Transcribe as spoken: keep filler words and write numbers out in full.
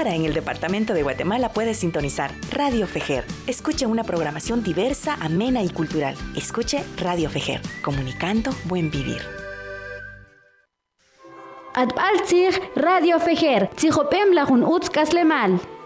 Ahora en el departamento de Guatemala puedes sintonizar Radio Fejer. Escuche una programación diversa, amena y cultural. Escuche Radio Fejer, comunicando buen vivir. Adbaltzig Radio Fejer, Tzijopem Lajun Utzkaslemal.